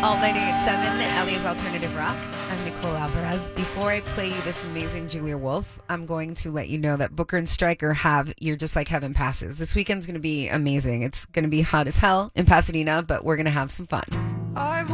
All 98.7, Ellie's Alternative Rock. I'm Nicole Alvarez. Before I play you this amazing Julia Wolf, I'm going to let you know that Booker and Stryker have You're Just Like Heaven passes. This weekend's going to be amazing. It's going to be hot as hell in Pasadena, but we're going to have some fun.